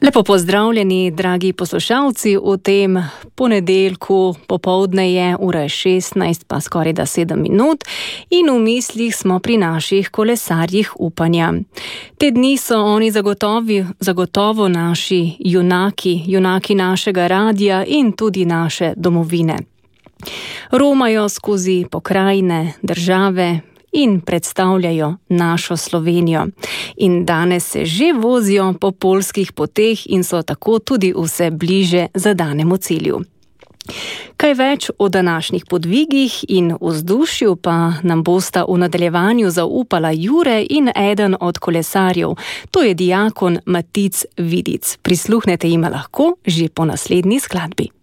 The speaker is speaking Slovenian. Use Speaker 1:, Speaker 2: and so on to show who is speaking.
Speaker 1: Lepo pozdravljeni, dragi poslušalci, v tem ponedeljku popoldne je ura 16, pa skoraj da 7 minut in v mislih smo pri naših kolesarjih upanja. Te dni so oni zagotovo naši junaki našega radia in tudi naše domovine. Romajo skozi pokrajine, države in predstavljajo našo Slovenijo. In danes se že vozijo po poljskih poteh in so tako tudi vse bliže zadanemu cilju. Kaj več o današnjih podvigih in vzdušju pa nam bosta v nadaljevanju zaupala Jure in eden od kolesarjev, to je dijakon Matic Vidic. Prisluhnete jima lahko že po naslednji skladbi.